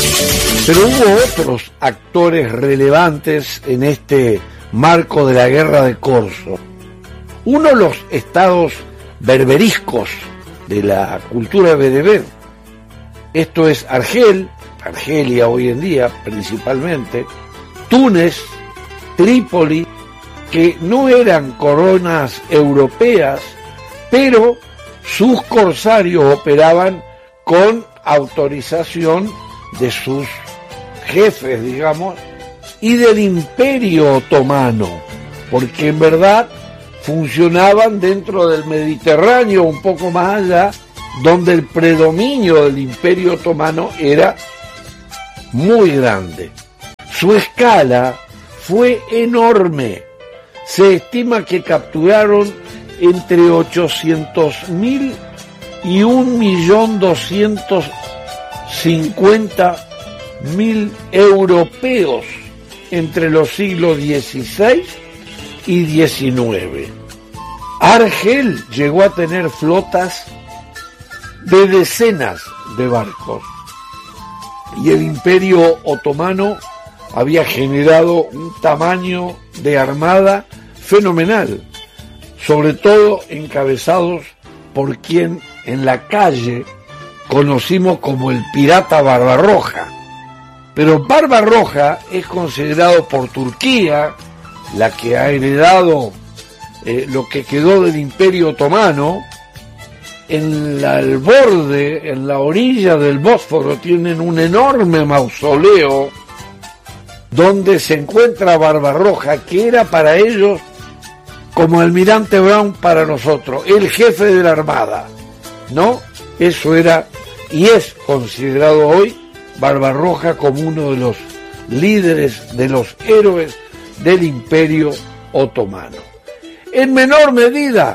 Pero hubo otros actores relevantes en este marco de la guerra de Corso. Uno, los estados berberiscos de la cultura bereber. Esto es Argelia hoy en día principalmente, Túnez, Trípoli, que no eran coronas europeas, pero sus corsarios operaban con autorización de sus jefes, digamos, y del Imperio Otomano, porque en verdad funcionaban dentro del Mediterráneo, un poco más allá, donde el predominio del Imperio Otomano era muy grande. Su escala fue enorme. Se estima que capturaron entre 800.000 y 1.250.000 europeos entre los siglos XVI y XIX. Argel llegó a tener flotas de decenas de barcos y el Imperio Otomano había generado un tamaño de armada fenomenal, sobre todo encabezados por quien en la calle conocimos como el pirata Barbarroja. Pero Barbarroja es considerado por Turquía, la que ha heredado lo que quedó del Imperio Otomano. El borde, en la orilla del Bósforo, tienen un enorme mausoleo donde se encuentra Barbarroja, que era para ellos como Almirante Brown para nosotros, el jefe de la armada, ¿no? Eso era y es considerado hoy Barbarroja como uno de los líderes, de los héroes del Imperio Otomano. En menor medida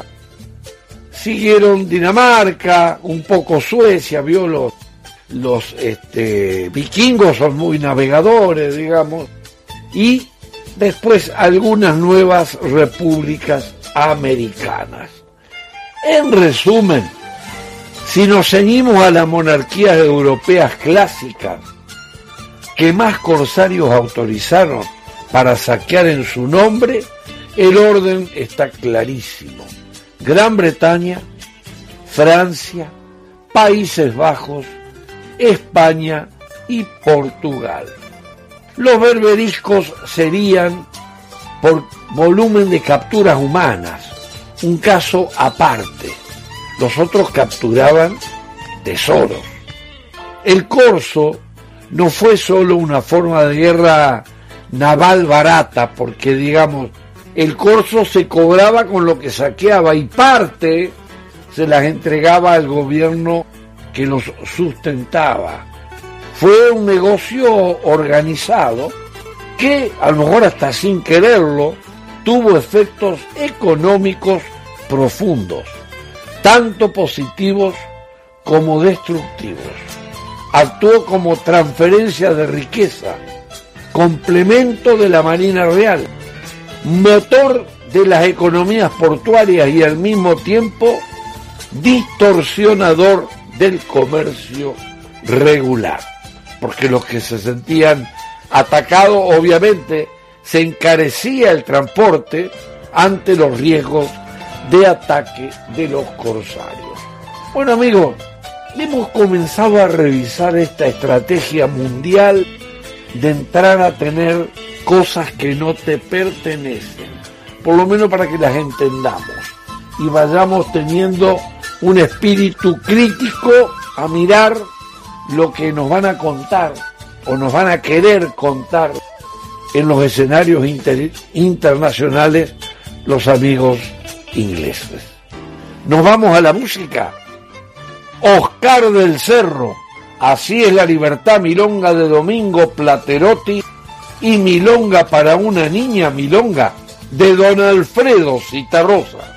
siguieron Dinamarca, un poco Suecia, vio los vikingos son muy navegadores, digamos, y después algunas nuevas repúblicas americanas. En resumen, si nos ceñimos a las monarquías europeas clásicas, que más corsarios autorizaron para saquear en su nombre, el orden está clarísimo. Gran Bretaña, Francia, Países Bajos, España y Portugal. Los berberiscos serían, por volumen de capturas humanas, un caso aparte. Los otros capturaban tesoros. El corso no fue solo una forma de guerra naval barata, porque, digamos, el corso se cobraba con lo que saqueaba y parte se las entregaba al gobierno que los sustentaba. Fue un negocio organizado que, a lo mejor hasta sin quererlo, tuvo efectos económicos profundos, tanto positivos como destructivos. Actuó como transferencia de riqueza, complemento de la Marina Real, motor de las economías portuarias y al mismo tiempo distorsionador del comercio regular, porque los que se sentían atacados, obviamente, se encarecía el transporte ante los riesgos de ataque de los corsarios. Bueno, amigos, hemos comenzado a revisar esta estrategia mundial de entrar a tener cosas que no te pertenecen, por lo menos para que las entendamos y vayamos teniendo un espíritu crítico a mirar lo que nos van a contar o nos van a querer contar en los escenarios internacionales los amigos ingleses. Nos vamos a la música. Oscar del Cerro, Así es la libertad, milonga de Domingo Platerotti, y Milonga para una niña, milonga de don Alfredo Citarrosa.